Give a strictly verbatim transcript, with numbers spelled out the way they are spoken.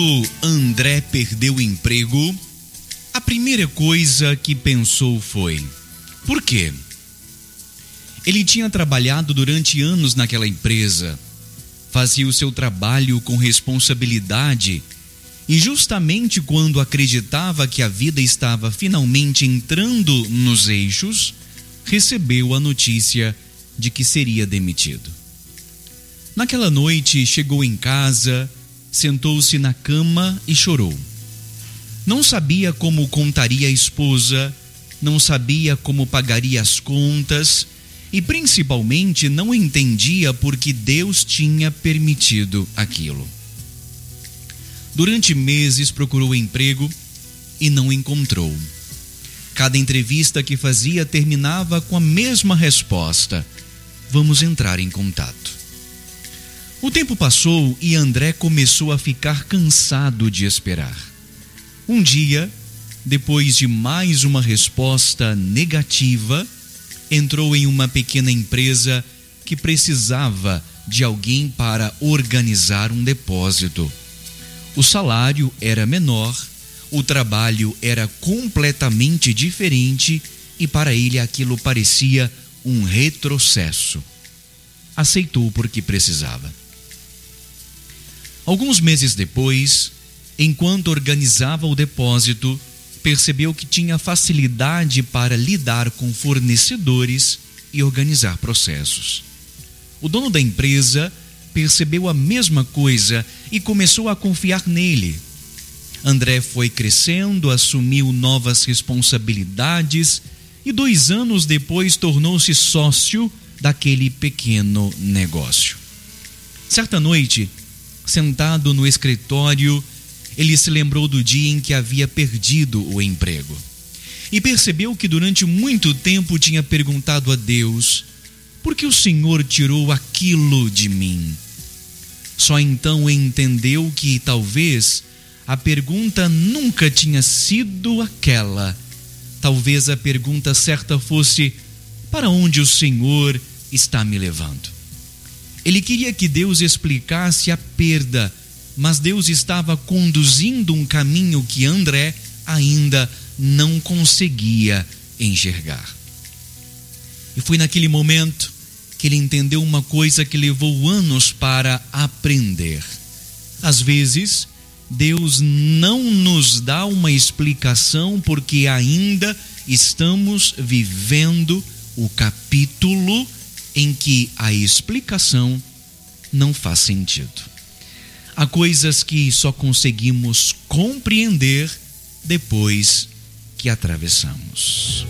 André perdeu o emprego, a primeira coisa que pensou foi: por quê? Ele tinha trabalhado durante anos naquela empresa, fazia o seu trabalho com responsabilidade e justamente quando acreditava que a vida estava finalmente entrando nos eixos, recebeu a notícia de que seria demitido. Naquela noite, chegou em casa, sentou-se na cama e chorou. Não sabia como contaria à esposa, não sabia como pagaria as contas e principalmente não entendia por que Deus tinha permitido aquilo. Durante meses procurou emprego e não encontrou. Cada entrevista que fazia terminava com a mesma resposta: vamos entrar em contato. O tempo passou e André começou a ficar cansado de esperar. Um dia, depois de mais uma resposta negativa, entrou em uma pequena empresa que precisava de alguém para organizar um depósito. O salário era menor, o trabalho era completamente diferente e para ele aquilo parecia um retrocesso. Aceitou porque precisava. Alguns meses depois, enquanto organizava o depósito, percebeu que tinha facilidade para lidar com fornecedores e organizar processos. O dono da empresa percebeu a mesma coisa e começou a confiar nele. André foi crescendo, assumiu novas responsabilidades e dois anos depois tornou-se sócio daquele pequeno negócio. Certa noite, sentado no escritório, ele se lembrou do dia em que havia perdido o emprego e percebeu que durante muito tempo tinha perguntado a Deus: por que o Senhor tirou aquilo de mim? Só então entendeu que talvez a pergunta nunca tinha sido aquela. Talvez a pergunta certa fosse: para onde o Senhor está me levando? Ele queria que Deus explicasse a perda, mas Deus estava conduzindo um caminho que André ainda não conseguia enxergar. E foi naquele momento que ele entendeu uma coisa que levou anos para aprender. Às vezes, Deus não nos dá uma explicação porque ainda estamos vivendo o capítulo em que a explicação não faz sentido. Há coisas que só conseguimos compreender depois que atravessamos.